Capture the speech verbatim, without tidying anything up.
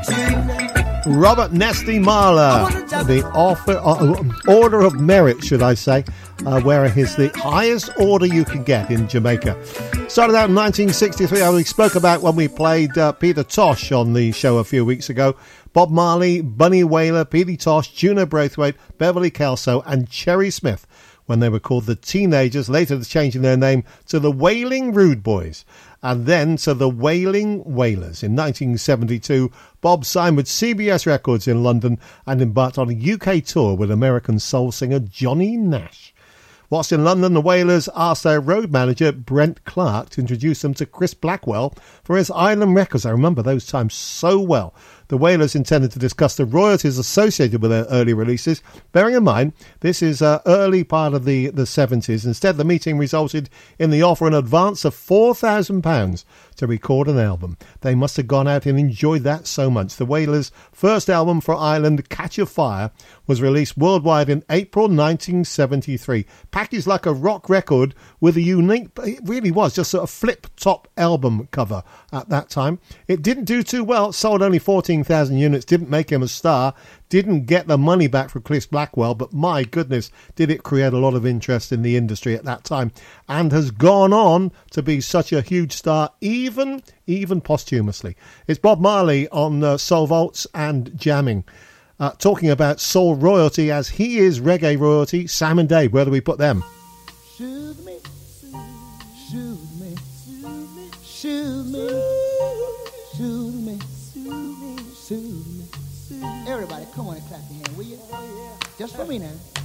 Robert Nesty Marler, the offer, uh, Order of Merit, should I say, uh, where is the highest order you can get in Jamaica. Started out in nineteen sixty-three. We spoke about when we played uh, Peter Tosh on the show a few weeks ago. Bob Marley, Bunny Wailer, Peter Tosh, Juno Braithwaite, Beverly Kelso and Cherry Smith when they were called the Teenagers, later changing their name to the Wailing Rude Boys, and then to the Wailing Wailers. In nineteen seventy-two, Bob signed with C B S Records in London and embarked on a U K tour with American soul singer Johnny Nash. Whilst in London, the Wailers asked their road manager, Brent Clark, to introduce them to Chris Blackwell for his Island Records. I remember those times so well. The Wailers intended to discuss the royalties associated with their early releases. Bearing in mind, this is uh, early part of the, the seventies. Instead, the meeting resulted in the offer in advance of four thousand pounds to record an album. They must have gone out and enjoyed that so much. The Wailers' first album for Ireland, Catch a Fire, was released worldwide in April nineteen seventy-three. Packaged like a rock record with a unique, it really was, just sort of flip-top album cover at that time. It didn't do too well, sold only fourteen thousand units, didn't make him a star, didn't get the money back from Chris Blackwell, but my goodness, did it create a lot of interest in the industry at that time, and has gone on to be such a huge star, even even posthumously. It's Bob Marley on uh, Soul Vaults and Jamming, uh, talking about soul royalty as he is reggae royalty. Sam and Dave, where do we put them? Shoot me, shoot me, shoot me, shoot me, shoot me. Everybody, come on and clap your hand, will you? Just for me now.